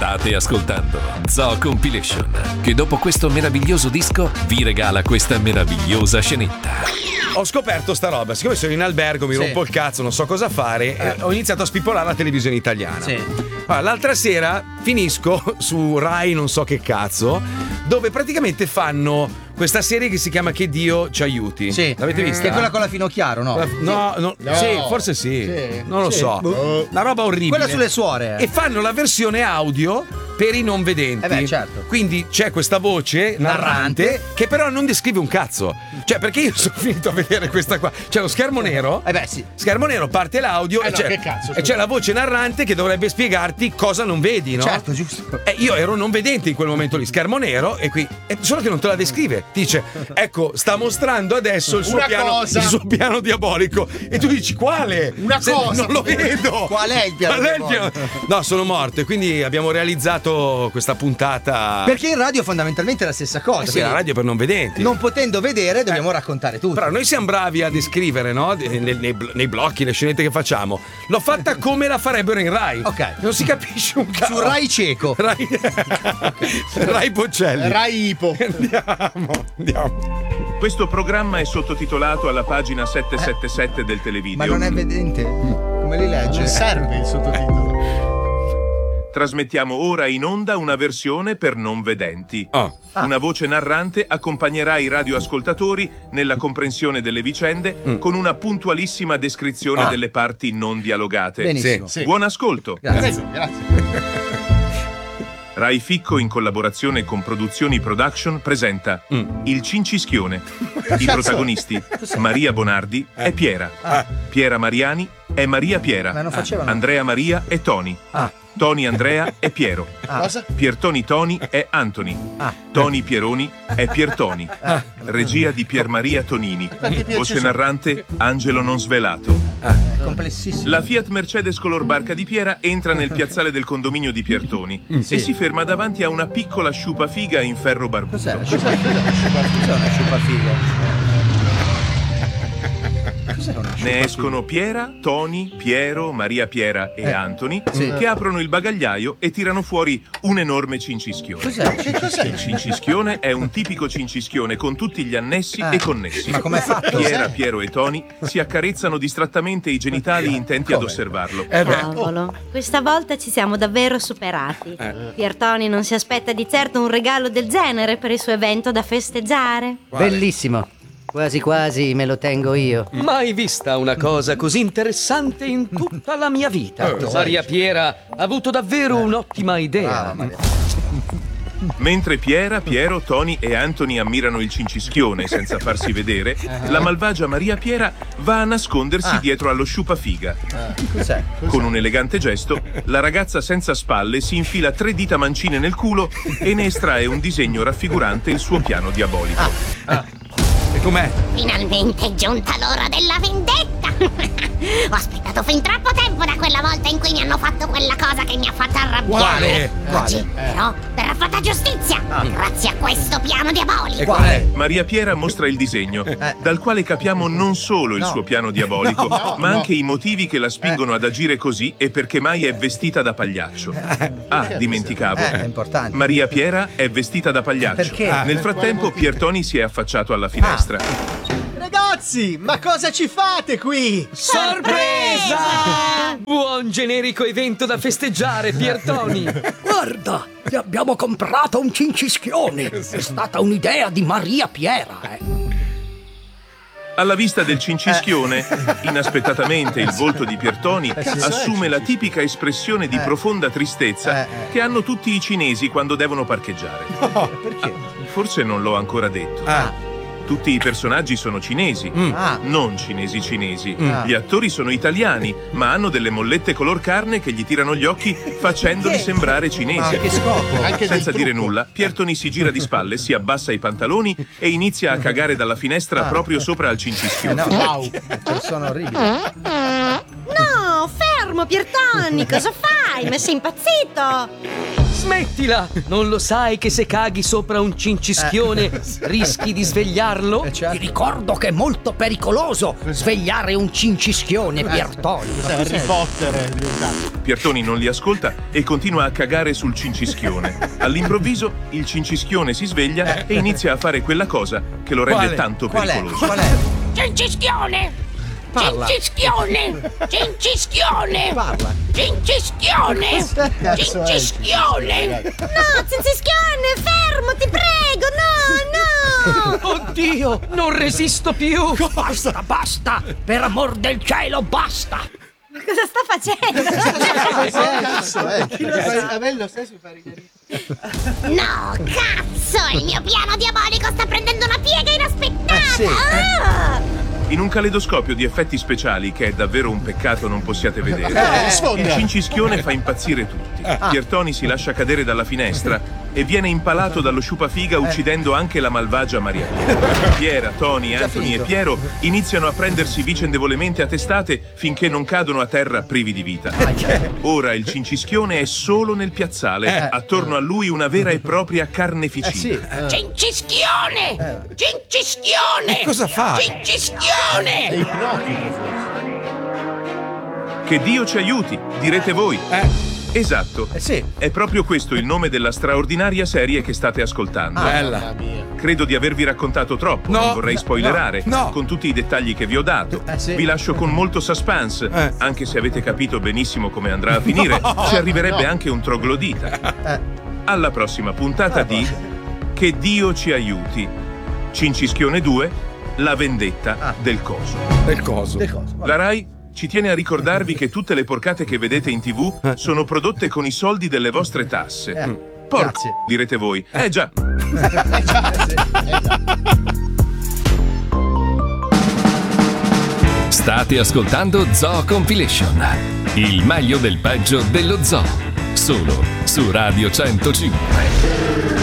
State ascoltando Zoo Compilation, che dopo questo meraviglioso disco vi regala questa meravigliosa scenetta. Ho scoperto sta roba, siccome sono in albergo, mi rompo il cazzo, non so cosa fare, ho iniziato a spippolare la televisione italiana. Allora, l'altra sera finisco su Rai non so che cazzo, dove praticamente fanno questa serie che si chiama Che Dio ci aiuti. Sì. L'avete vista? Che è quella con la Finocchiaro, no? No. Sì, forse sì. Non lo so. Una roba orribile. Quella sulle suore. E fanno la versione audio per i non vedenti. Certo. Quindi c'è questa voce narrante che però non descrive un cazzo. Cioè, perché io sono finito a vedere questa qua. C'è lo schermo nero. Schermo nero, parte l'audio e c'è la voce narrante che dovrebbe spiegarti cosa non vedi, no? Certo, giusto. Io ero non vedente in quel momento lì, schermo nero e qui. Solo che non te la descrive. Dice, ecco, sta mostrando adesso il suo piano diabolico. E tu dici, quale? Non lo vedo. Qual è il piano diabolico? No, sono morto e quindi abbiamo realizzato questa puntata. Perché in radio fondamentalmente è la stessa cosa. Sì, la radio per non vedenti. Non potendo vedere dobbiamo raccontare tutto. Però noi siamo bravi a descrivere, no? Nei blocchi, le scenette che facciamo. L'ho fatta come la farebbero in Rai. Ok. Non si capisce un cazzo. Su Rai cieco. Rai Boccelli. Rai Ipo. Andiamo. Questo programma è sottotitolato alla pagina 777 del televideo. Ma non è vedente? Come li legge? Non serve il sottotitolo. Trasmettiamo ora in onda una versione per non vedenti. Una voce narrante accompagnerà i radioascoltatori nella comprensione delle vicende con una puntualissima descrizione delle parti non dialogate. Benissimo. Sì. Buon ascolto. Grazie. Rai Ficco, in collaborazione con Produzioni Production, presenta Il Cincischione. I protagonisti: Maria Bonardi è Piera, Piera Mariani è Maria Piera, Ma non facevano. Andrea Maria è Toni, Toni Andrea è Piero, Cosa? Piertoni Toni è Antoni, Toni Pieroni è Piertoni, regia di Piermaria Tonini, voce narrante Angelo Non Svelato. Complessissimo. La Fiat Mercedes color barca di Piera entra nel piazzale del condominio di Piertoni e si ferma davanti a una piccola sciupafiga in ferro barbuto. Cos'è una sciupafiga? Ne escono Piera, Toni, Piero, Maria Piera e Antoni che aprono il bagagliaio e tirano fuori un enorme cincischione. Il cincischione è un tipico cincischione con tutti gli annessi e connessi. Ma com'è fatto? Piera, Piero e Toni si accarezzano distrattamente i genitali intenti ad osservarlo. Cavolo, questa volta ci siamo davvero superati. Piertoni non si aspetta di certo un regalo del genere per il suo evento da festeggiare. Bellissimo. Quasi quasi me lo tengo io. Mai vista una cosa così interessante in tutta la mia vita. Maria Piera ha avuto davvero un'ottima idea. Mentre Piera, Piero, Toni e Antoni ammirano il cincischione senza farsi vedere, la malvagia Maria Piera va a nascondersi dietro allo sciupafiga. Cos'è? Con un elegante gesto, la ragazza senza spalle si infila 3 dita mancine nel culo e ne estrae un disegno raffigurante il suo piano diabolico. E com'è? Finalmente è giunta l'ora della vendetta! Ho aspettato fin troppo tempo da quella volta in cui mi hanno fatto quella cosa che mi ha fatto arrabbiare. Oggi, però, verrà fatta giustizia! Grazie a questo piano diabolico! E qual è? Maria Piera mostra il disegno, dal quale capiamo non solo il suo piano diabolico, ma anche i motivi che la spingono ad agire così e perché mai è vestita da pagliaccio. Dimenticavo. È importante. Maria Piera è vestita da pagliaccio. Perché? Nel frattempo Piertoni si è affacciato alla finestra. Ragazzi, ma cosa ci fate qui? Sorpresa! Buon generico evento da festeggiare, Piertoni. Guarda, gli abbiamo comprato un cincischione. È stata un'idea di Maria Piera. Alla vista del cincischione, inaspettatamente il volto di Piertoni assume la tipica espressione di profonda tristezza che hanno tutti i cinesi quando devono parcheggiare. Perché? Forse non l'ho ancora detto. Tutti i personaggi sono cinesi, non cinesi. Gli attori sono italiani, ma hanno delle mollette color carne che gli tirano gli occhi facendoli sembrare cinesi. Che scopo? Senza dire nulla, Piertoni si gira di spalle, si abbassa i pantaloni e inizia a cagare dalla finestra proprio sopra al cincischione. Wow, persona orribile. No, fermo! fermo, Piertoni, cosa fai? Ma sei impazzito? Smettila! Non lo sai che se caghi sopra un cincischione rischi di svegliarlo? Ti ricordo che è molto pericoloso svegliare un cincischione, Piertoni. Harry Potter. Piertoni non li ascolta e continua a cagare sul cincischione. All'improvviso il cincischione si sveglia e inizia a fare quella cosa che lo rende tanto pericoloso. Qual è? Cincischione! Cincischione! Cincischione! Parla. Cincischione! Cincischione! No, Cincischione, fermo, ti prego, no! Oddio, non resisto più! Basta, basta! Per amor del cielo, basta! Ma cosa sta facendo? A me lo stesso fa ridere. No, cazzo! Il mio piano diabolico sta prendendo una piega inaspettata! In un caleidoscopio di effetti speciali, che è davvero un peccato non possiate vedere, il cincischione fa impazzire tutti. Piertoni si lascia cadere dalla finestra e viene impalato dallo sciupafiga uccidendo anche la malvagia Maria Piera. Piera, Tony, Anthony e Piero iniziano a prendersi vicendevolmente a testate finché non cadono a terra privi di vita. Ora il cincischione è solo nel piazzale, attorno a lui una vera e propria carneficina. Cincischione! Cincischione! Cosa fa? Cincischione! Che Dio ci aiuti, direte voi. Esatto. È proprio questo il nome della straordinaria serie che state ascoltando. Bella. Credo di avervi raccontato troppo, non vorrei spoilerare con tutti i dettagli che vi ho dato. Vi lascio con molto suspense, anche se avete capito benissimo come andrà a finire. Ci arriverebbe anche un troglodita. Alla prossima puntata di Che Dio ci aiuti. Cincischione 2, la vendetta del coso. Del coso. La Rai ci tiene a ricordarvi che tutte le porcate che vedete in TV sono prodotte con i soldi delle vostre tasse. Porco, direte voi. Già. State ascoltando Zoo Compilation. Il meglio del peggio dello zoo. Solo su Radio 105.